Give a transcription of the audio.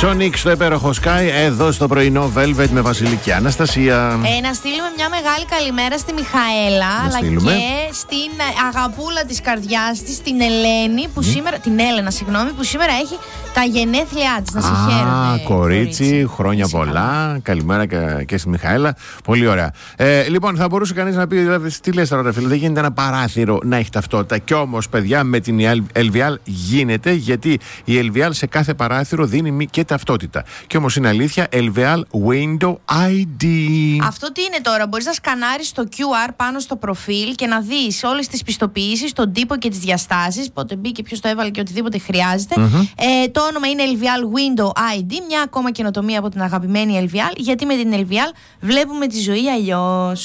Sonic στο υπέροχο Sky, εδώ στο πρωινό Velvet με Βασιλική Αναστασία. Να στείλουμε μια μεγάλη καλημέρα στη Μιχαέλα, αλλά και στην αγαπούλα της καρδιάς της, την Ελένη, που σήμερα, την Έλενα, συγγνώμη, που σήμερα έχει τα γενέθλιά της. Να συγχαίρουμε. Κορίτσι, χρόνια πολλά. Καλημέρα και στη Μιχαέλα. Πολύ ωραία. Λοιπόν, θα μπορούσε κανείς να πει, δηλαδή, τι λες τώρα, φίλε, δεν γίνεται ένα παράθυρο να έχει ταυτότητα. Κι όμως, παιδιά, με την LVL γίνεται, γιατί η LVL σε κάθε παράθυρο δίνει και ταυτότητα. Κι όμως είναι αλήθεια, LVL Window ID. Αυτό τι είναι τώρα, μπορείς να σκανάρεις το QR πάνω στο προφίλ και να δεις όλες τις πιστοποιήσεις, τον τύπο και τις διαστάσεις, πότε μπήκε, ποιος το έβαλε και οτιδήποτε χρειάζεται. Το όνομα είναι LVL Window ID, μια ακόμα καινοτομία από την αγαπημένη LVL, γιατί με την LVL βλέπουμε τη ζωή αλλιώς.